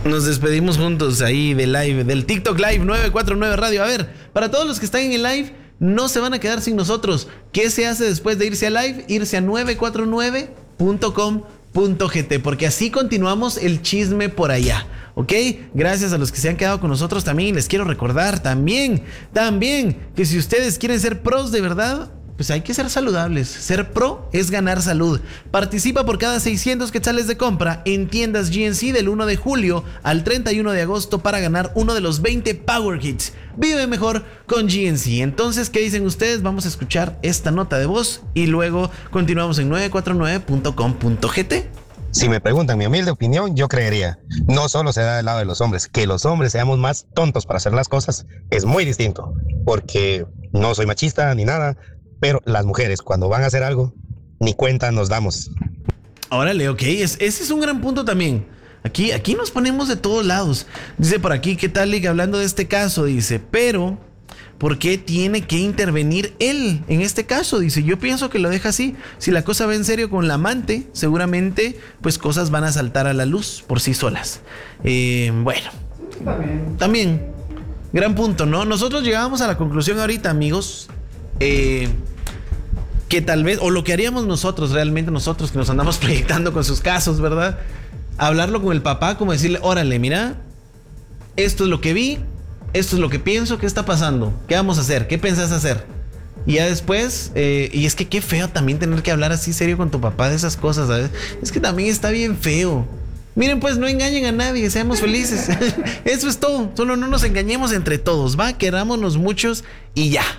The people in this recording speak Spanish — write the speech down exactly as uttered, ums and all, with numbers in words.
Nos despedimos juntos ahí del live, del TikTok Live nueve cuatro nueve Radio. A ver, para todos los que están en el live, no se van a quedar sin nosotros. ¿Qué se hace después de irse al live? Irse a nueve cuatro nueve punto com punto gt, porque así continuamos el chisme por allá. ¿Ok? Gracias a los que se han quedado con nosotros también. Les quiero recordar también, también, que si ustedes quieren ser pros de verdad, pues hay que ser saludables. Ser pro es ganar salud. Participa por cada seiscientos quetzales de compra en tiendas G N C del uno de julio al treinta y uno de agosto para ganar uno de los veinte Power Hits. Vive mejor con G N C. Entonces, ¿qué dicen ustedes? Vamos a escuchar esta nota de voz y luego continuamos en nueve cuatro nueve punto com punto gt. Si me preguntan mi humilde opinión, yo creería, no solo se da del lado de los hombres, que los hombres seamos más tontos para hacer las cosas es muy distinto, porque no soy machista ni nada, pero las mujeres cuando van a hacer algo, ni cuenta nos damos. Órale, ok, es, ese es un gran punto también. Aquí, aquí nos ponemos de todos lados. Dice por aquí, ¿qué tal, Liga? Hablando de este caso, dice, pero ¿por qué tiene que intervenir él en este caso? Dice, yo pienso que lo deja así. Si la cosa va en serio con la amante, seguramente pues cosas van a saltar a la luz por sí solas. Eh, bueno, también. también, gran punto, ¿no? Nosotros llegábamos a la conclusión ahorita, amigos, eh, que tal vez, o lo que haríamos nosotros, realmente nosotros que nos andamos proyectando con sus casos, ¿verdad? Hablarlo con el papá, como decirle, órale, mira, esto es lo que vi, esto es lo que pienso, ¿qué está pasando? ¿Qué vamos a hacer? ¿Qué pensás hacer? Y ya después, eh, y es que qué feo también tener que hablar así serio con tu papá de esas cosas, ¿sabes? Es que también está bien feo. Miren, pues no engañen a nadie, seamos felices. Eso es todo, solo no nos engañemos entre todos, ¿va? Querámonos muchos y ya.